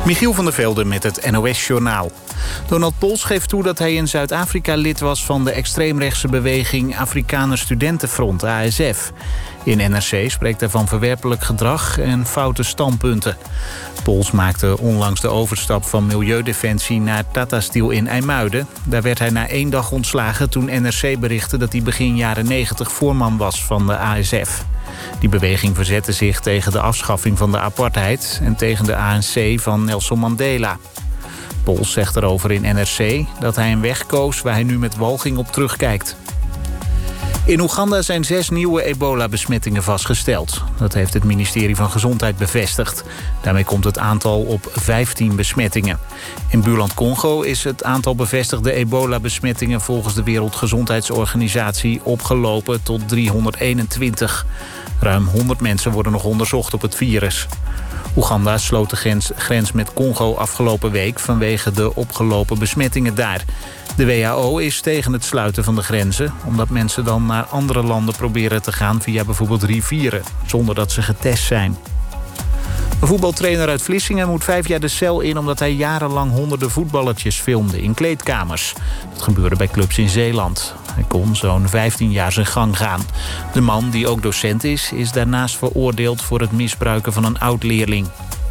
Michiel van der Velde met het NOS-journaal. Donald Pols geeft toe dat hij in Zuid-Afrika lid was van de extreemrechtse beweging Afrikaner Studentenfront, ASF. In NRC spreekt hij van verwerpelijk gedrag en foute standpunten. Pols maakte onlangs de overstap van Milieudefensie naar Tata Steel in IJmuiden. Daar werd hij na 1 dag ontslagen toen NRC berichtte dat hij begin jaren 90 voorman was van de ASF. Die beweging verzette zich tegen de afschaffing van de apartheid en tegen de ANC van Nelson Mandela. Pols zegt erover in NRC dat hij een weg koos waar hij nu met walging op terugkijkt. In Oeganda zijn 6 nieuwe ebola-besmettingen vastgesteld. Dat heeft het ministerie van Gezondheid bevestigd. Daarmee komt het aantal op 15 besmettingen. In buurland Congo is het aantal bevestigde ebola-besmettingen volgens de Wereldgezondheidsorganisatie opgelopen tot 321. Ruim 100 mensen worden nog onderzocht op het virus. Oeganda sloot de grens met Congo afgelopen week vanwege de opgelopen besmettingen daar. De WHO is tegen het sluiten van de grenzen, omdat mensen dan naar andere landen proberen te gaan via bijvoorbeeld rivieren, zonder dat ze getest zijn. Een voetbaltrainer uit Vlissingen moet 5 jaar de cel in omdat hij jarenlang honderden voetballertjes filmde in kleedkamers. Dat gebeurde bij clubs in Zeeland. Hij kon zo'n 15 jaar zijn gang gaan. De man, die ook docent is daarnaast veroordeeld voor het misbruiken van een oud-leerling.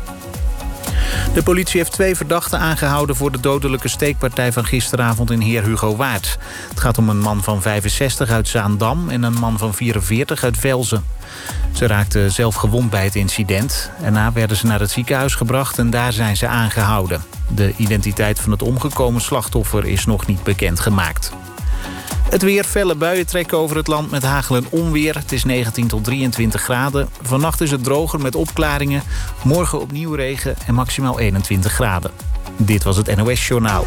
De politie heeft 2 verdachten aangehouden voor de dodelijke steekpartij van gisteravond in Heer Hugo Waard. Het gaat om een man van 65 uit Zaandam en een man van 44 uit Velzen. Ze raakten zelf gewond bij het incident. Daarna werden ze naar het ziekenhuis gebracht en daar zijn ze aangehouden. De identiteit van het omgekomen slachtoffer is nog niet bekendgemaakt. Het weer, felle buien trekken over het land met hagel en onweer. Het is 19 tot 23 graden. Vannacht is het droger met opklaringen. Morgen opnieuw regen en maximaal 21 graden. Dit was het NOS Journaal.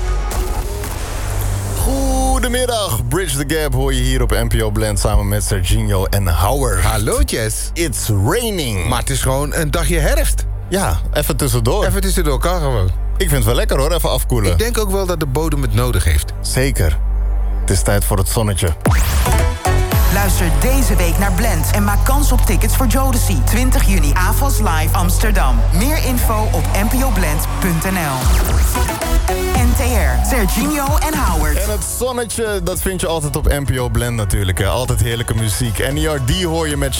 Goedemiddag, Bridge the Gap hoor je hier op NPO Blend samen met Serginho en Howard. Hallo Jess. It's raining. Maar het is gewoon een dagje herfst. Ja, even tussendoor. Even tussendoor elkaar gewoon. Ik vind het wel lekker hoor, even afkoelen. Ik denk ook wel dat de bodem het nodig heeft. Zeker. Het is tijd voor het zonnetje. Luister deze week naar Blend en maak kans op tickets voor Jodeci. 20 juni, AFAS Live Amsterdam. Meer info op npoblend.nl. NTR, Serginho en Howard. En het zonnetje, dat vind je altijd op NPO Blend natuurlijk. Hè. Altijd heerlijke muziek. NERD hoor je met